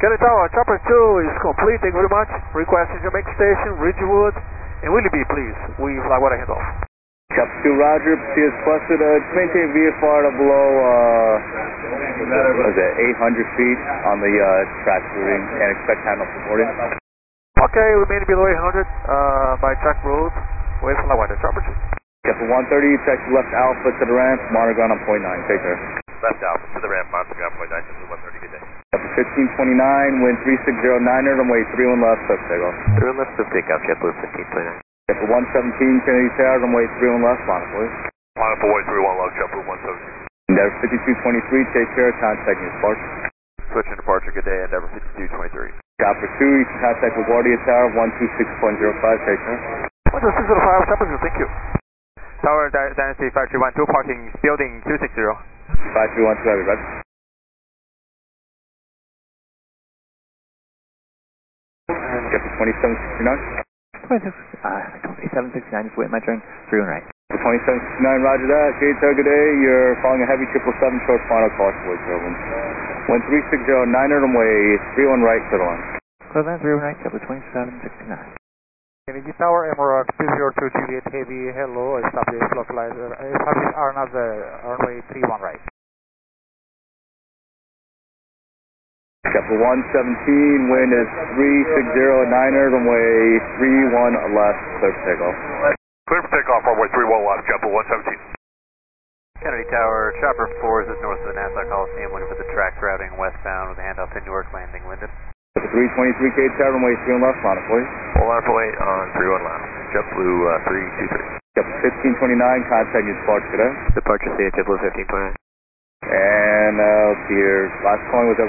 Kelly Tower, Chopper 2 is complete, thank you very much. Request is Jamaica Station, Ridgewood, and Willie B, please. We fly water handoff. Chopper 2, Roger, PS Cluster, maintain VFR to below, what is it, 800 feet on the track routing, and expect handoff reporting. Okay, remain below 800 by track road, wait for fly water, Chopper 2. Chopper 130, taxi left Alpha to the ramp, monitor ground on point 9, take care. Left Alpha to the ramp, monitor ground point 9, to 130, good day. Chopper 1529, wind 3609er, runway 31 left, sub takeoff. 31 left, sub takeoff, JetBlue 1529. Chopper 117, Kennedy Tower, runway 31 left, monitor please. Monitor boy 31 left, JetBlue 117. Endeavor 5223, take care, contact your departure. Switching departure, good day, Endeavor 5223. Chopper 2, you can contact LaGuardia Tower, 126.05, take care. 126.05, Chopper 2, thank you. Tower Dynasty 5312, parking building 260. 5312, everybody. Chopper 2769. 2769, just waiting my turn, 31 right. 2769, roger that. Gate good day, you're following a heavy 777 short final caution voice over. Wind 3609er, runway 31 right, clear line. Clear line, 31 right, Chopper 2769. Kennedy Tower, Emerald 202 Juliet Heavy, hello, establish localizer, establish RNAV, runway 31 right. Chopper 117, wind is 3609er, runway 31 left, clear for takeoff. Clear for takeoff, runway 31 left, JetBlue 117. Kennedy Tower, Chopper 4 is north of the Nassau Coliseum, looking for the track routing westbound with a handoff to Newark Landing, Linden. 323 Cape Tower, runway 31 left, monitor please. Full out point on 31 left, JetBlue 323. Chopper 1529, contact your departure today. Departure, see you, JetBlue 1529. And let's see here, last calling was